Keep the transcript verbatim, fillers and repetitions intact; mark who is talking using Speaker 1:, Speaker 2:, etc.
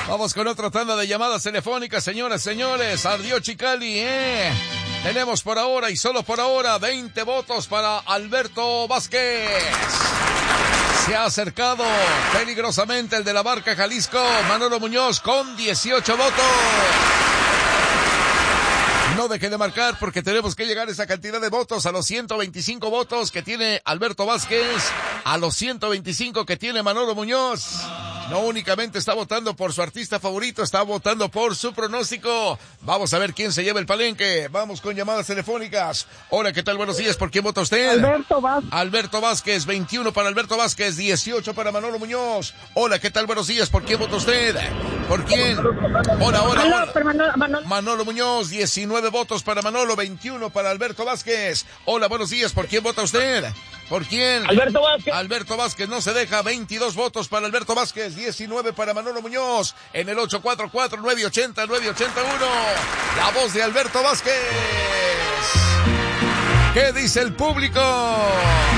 Speaker 1: Vamos con otra tanda de llamadas telefónicas, señoras, señores. Ardió Chicali, ¿eh? Tenemos por ahora y solo por ahora veinte votos para Alberto Vázquez. Se ha acercado peligrosamente el de la Barca Jalisco, Manolo Muñoz, con dieciocho votos. No deje de marcar porque tenemos que llegar a esa cantidad de votos, a los ciento veinticinco votos que tiene Alberto Vázquez, a los ciento veinticinco que tiene Manolo Muñoz. No únicamente está votando por su artista favorito, está votando por su pronóstico. Vamos a ver quién se lleva el palenque. Vamos con llamadas telefónicas. Hola, ¿qué tal? Buenos días. ¿Por quién vota usted?
Speaker 2: Alberto Vázquez.
Speaker 1: Alberto Vázquez, veintiuno para Alberto Vázquez, dieciocho para Manolo Muñoz. Hola, ¿qué tal? Buenos días. ¿Por quién vota usted? ¿Por quién? Hola, hola, hola.
Speaker 2: Manolo, Manolo.
Speaker 1: Manolo Muñoz, diecinueve votos para Manolo, veintiuno para Alberto Vázquez. Hola, buenos días. ¿Por quién vota usted? ¿Por quién?
Speaker 2: Alberto Vázquez.
Speaker 1: Alberto Vázquez no se deja, veintidós votos para Alberto Vázquez, diecinueve para Manolo Muñoz, en el ocho cuatro cuatro, nueve ocho cero, nueve ocho uno. La voz de Alberto Vázquez. ¿Qué dice el público?